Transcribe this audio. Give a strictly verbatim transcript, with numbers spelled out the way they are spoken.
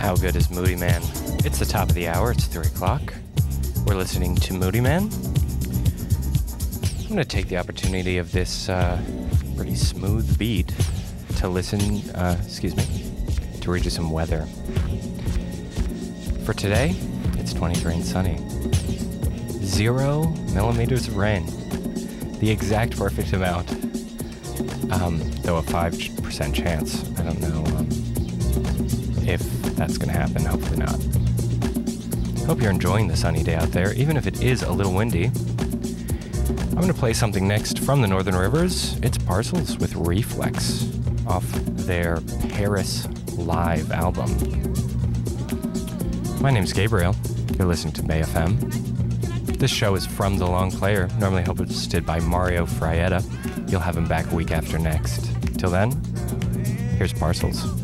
How good is Moody Man? It's the top of the hour. It's three o'clock. We're listening to Moody Man. I'm going to take the opportunity of this uh, pretty smooth beat to listen, uh, excuse me, to read you some weather. For today, it's twenty-three and sunny. Zero millimeters of rain. The exact perfect amount. Um, though a five percent chance. I don't know um, if that's going to happen. Hopefully not. Hope you're enjoying the sunny day out there, even if it is a little windy. I'm going to play something next from the Northern Rivers. It's Parcels with Reflex off their Paris Live album. My name's Gabriel. You're listening to Bay F M. This show is from The Long Player, normally hosted by Mario Frietta. You'll have him back a week after next. Till then, here's Parcels.